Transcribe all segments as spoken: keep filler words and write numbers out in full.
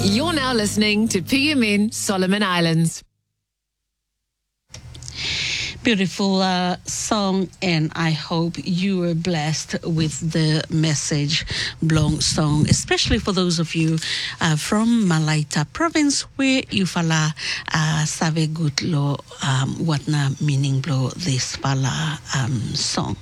You're now listening to P M N Solomon Islands. Beautiful uh, song, and I hope you were blessed with the message Blong song, especially for those of you uh, from Malaita province where you fala uh, save good lo um, what na meaning blow this fala um, song.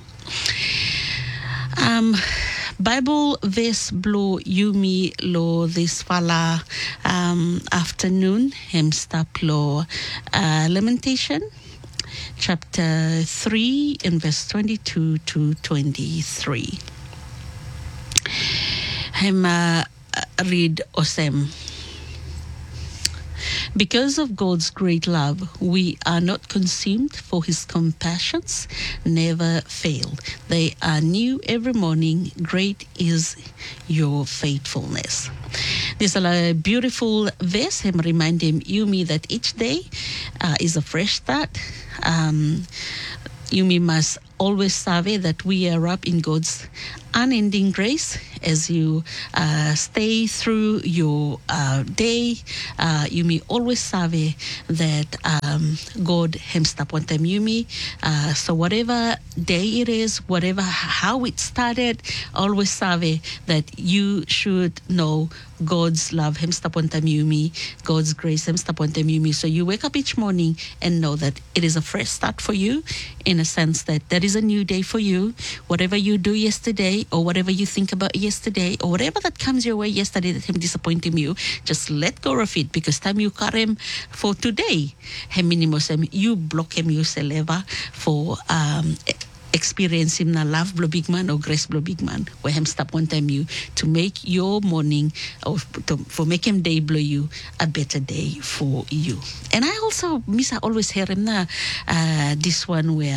Um, Bible verse blow yumi lo this fala um, afternoon hem stop lo uh, lamentation chapter three in verse twenty-two to twenty-three. Hem uh, read osem. Because of God's great love, we are not consumed, for his compassions never fail. They are new every morning. Great is your faithfulness. This is a beautiful verse. Him remind him, you me that each day uh, is a fresh start. Um, you me must always savvy that we are up in God's unending grace as you uh, stay through your uh, day. Uh, you may always savvy that um, God himself want them you me. Uh, so whatever day it is, whatever how it started, always savvy that you should know God's love himself want them you me, God's grace himself want them you me. So you wake up each morning and know that it is a fresh start for you, in a sense that there is a new day for you. Whatever you do yesterday, or whatever you think about yesterday, or whatever that comes your way yesterday that him disappointing you, just let go of it, because time you cut him for today, him minimos him, you block him, you seleva for um experience him na love blow big man or grace blow big man, where him stop one time you to make your morning or to, for make him day blow you a better day for you. And I also miss I always hear him na uh, this one where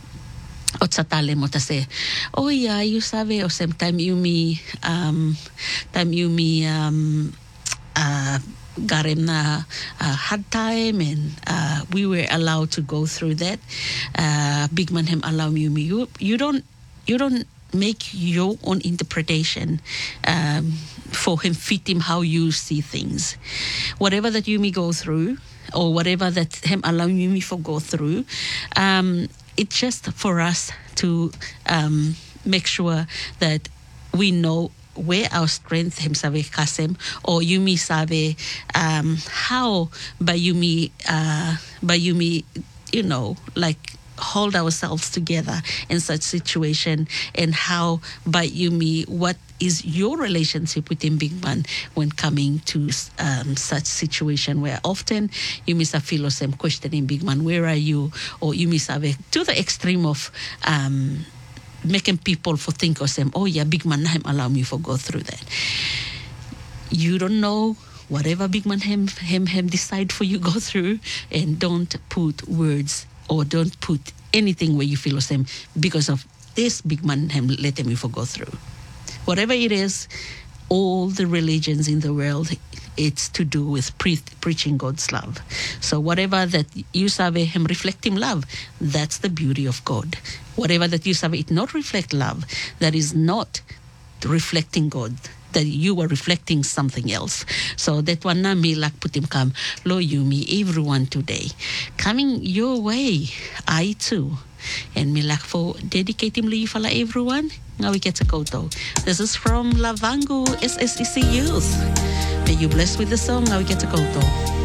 Otsatale mo ta say, oh yeah, you sabe, o same time you me, um, time you me, um, uh, got him na uh, hard time, and uh, we were allowed to go through that. Uh, big man him allow you me. You you don't you don't make your own interpretation um, for him fit him how you see things. Whatever that you me go through, or whatever that him allow you me for go through. Um, It's just for us to um, make sure that we know where our strength him sabe kasem, or yumi sabe um, how by yumi uh, by yumi you know like hold ourselves together in such situation, and how by yumi what is your relationship with him big man when coming to um, such situation where often you miss a feel same questioning big man, where are you, or you miss have to the extreme of um, making people for think of them, oh yeah, big man him allow me for go through that. You don't know whatever big man him him him decide for you go through, and don't put words or don't put anything where you feel the same because of this big man him let him for go through. Whatever it is, all the religions in the world, it's to do with pre- preaching God's love. So whatever that you sabe him reflect him love, that's the beauty of God. Whatever that you sabe it not reflect love, that is not reflecting God, that you are reflecting something else. So that one na me like put him come, lo you me everyone today coming your way, I too. And me like for dedicating leave for everyone. Now we get to koto. This is from Lavangu S S E C Youth. May you bless with the song. Now we get to koto.